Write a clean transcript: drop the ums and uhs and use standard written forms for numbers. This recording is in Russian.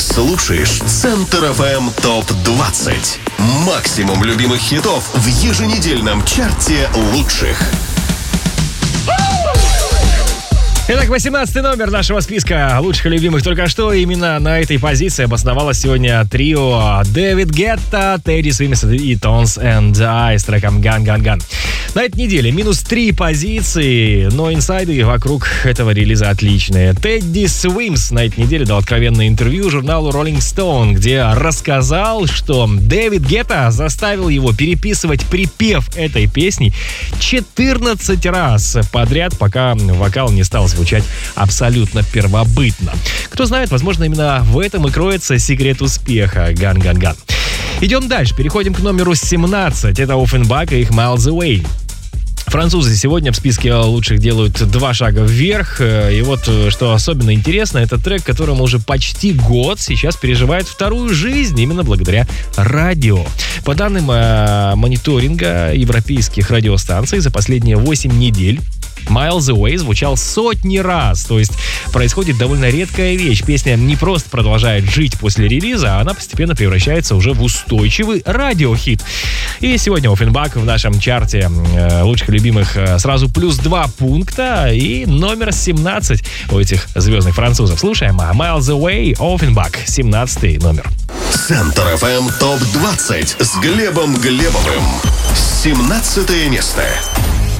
слушаешь Центр FM ТОП-20. Максимум любимых хитов в еженедельном чарте лучших. Итак, 18 номер нашего списка лучших и любимых только что. Именно на этой позиции обосновалось сегодня трио Дэвид Гетта, Тедди Свимс и Tones and I с треком Gun Gun Gun. На этой неделе минус 3 позиции, но инсайды вокруг этого релиза отличные. Тедди Свимс на этой неделе дал откровенное интервью журналу Rolling Stone, где рассказал, что Дэвид Гетта заставил его переписывать припев этой песни 14 раз подряд, пока вокал не стал звучать абсолютно первобытно. Кто знает, возможно, именно в этом и кроется секрет успеха Gun Gun Gun. Идем дальше, переходим к номеру 17. Это Offenbach и их Miles Away. Французы сегодня в списке лучших делают 2 шага вверх. И вот что особенно интересно, это трек, которому уже почти год сейчас переживает вторую жизнь именно благодаря радио. По данным мониторинга европейских радиостанций, за последние 8 недель Miles Away звучал сотни раз. То есть происходит довольно редкая вещь. Песня не просто продолжает жить после релиза, а она постепенно превращается уже в устойчивый радиохит. И сегодня Offenbach в нашем чарте лучших и любимых сразу плюс 2 пункта и номер 17 у этих звездных французов. Слушаем Miles Away, Offenbach, 17 номер. Центр FM ТОП-20 с Глебом Глебовым. 17 место.